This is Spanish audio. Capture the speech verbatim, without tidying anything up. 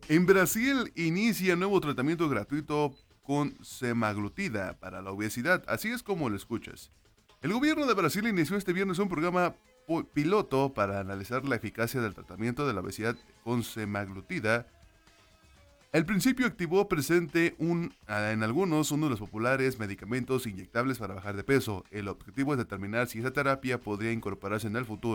En Brasil inicia nuevo tratamiento gratuito con semaglutida para la obesidad, así es como lo escuchas. El gobierno de Brasil inició este viernes un programa po- piloto para analizar la eficacia del tratamiento de la obesidad con semaglutida. El principio activó presente un, ah, en algunos uno de los populares medicamentos inyectables para bajar de peso. El objetivo es determinar si esa terapia podría incorporarse en el futuro